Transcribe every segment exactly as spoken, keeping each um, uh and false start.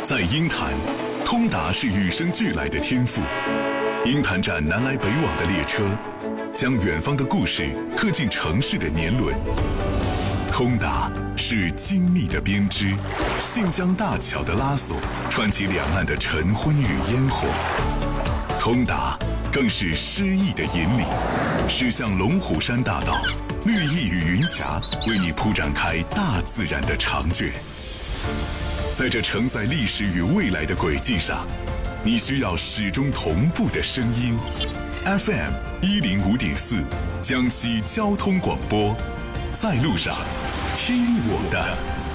在鹰潭，通达是与生俱来的天赋。鹰潭站南来北往的列车，将远方的故事刻进城市的年轮。通达是精密的编织，信江大桥的拉索，串起两岸的晨昏与烟火。通达更是诗意的引领，驶向龙虎山大道，绿意与云霞为你铺展开大自然的长卷。在这承载历史与未来的轨迹上，你需要始终同步的声音。F M 一零五点四，江西交通广播，在路上，听我的。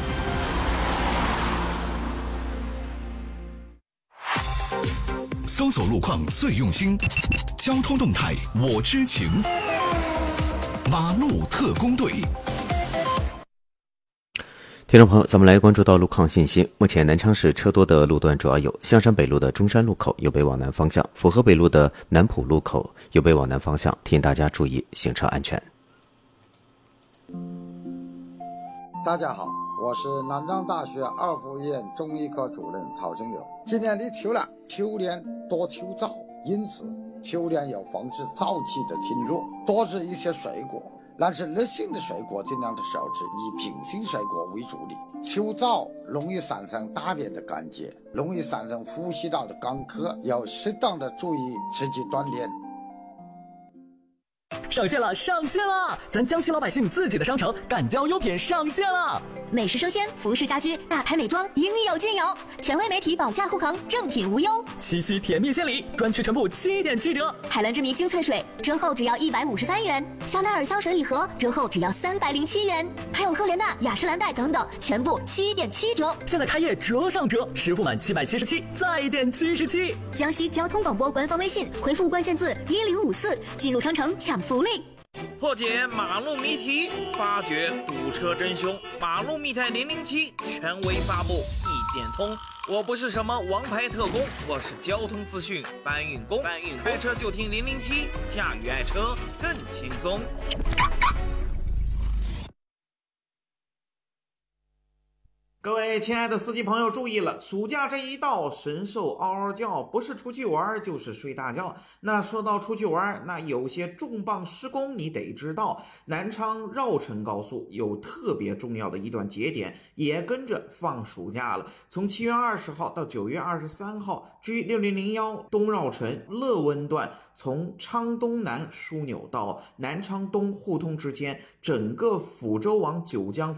搜索路况最用心，交通动态我知情。马路特工队。 听众朋友，咱们来关注到路况信息。目前南昌市车多的路段主要有象山北路的中山路口右北往南方向，府河北路的南浦路口右北往南方向，提醒大家注意行车安全。 大家好，我是南昌大学二附院中医科主任曹金柳。今年的秋了，秋天多秋燥，因此秋天要防止燥气的侵入，多吃一些水果。但是热性的水果尽量的少吃，以品性水果为主力。秋燥容易产生大便的干结，容易产生呼吸道的干咳，要适当的注意刺激锻炼。 上线了，上线了！咱江西老百姓自己的商城敢椒优品上线了， 美食生鲜、服饰家居、大牌美妆应有尽有，权威媒体保价护航，正品无忧。 七夕甜蜜献礼，专区全部七点七折。 海蓝之谜精粹水折后只要一百五十三元，香奈儿香水礼盒折后只要三百零七元，还有赫莲娜、雅诗兰黛等等，全部七点七折。 现在开业折上折，实付满七百七十七再减七十七。 江西交通广播官方微信回复关键字一零五四，进入商城抢福利。 破解马路谜题，发掘堵车真凶。马路密探零零七权威发布，一点通。我不是什么王牌特工，我是交通资讯搬运工。搬运开车就听零零七，驾驭爱车更轻松。各位亲爱的司机朋友注意了，暑假这一到，神兽嗷嗷叫，不是出去玩就是睡大觉。那说到出去玩，那有些重磅施工你得知道。南昌绕城高速有特别重要的一段节点，也跟着放暑假了。从七月二十号到九月二十三号，G 六零零一东绕城乐温段，从昌东南枢纽到南昌东互通之间，整个抚州往九江